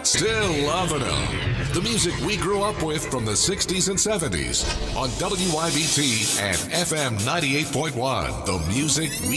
Still loving them. The music we grew up with from the 60s and 70s on WYBT and FM 98.1. The music we